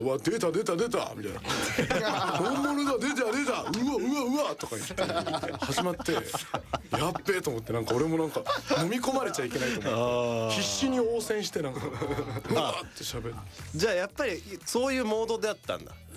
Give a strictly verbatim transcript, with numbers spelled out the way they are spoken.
うわ出た出た出たみたいな本物だ出た出たうわうわうわとか言って始まってやっべえと思ってなんか俺もなんか飲み込まれちゃいけないと思って必死に応戦してなんかうわって喋る。 じゃあやっぱりそういうモードであったんだ。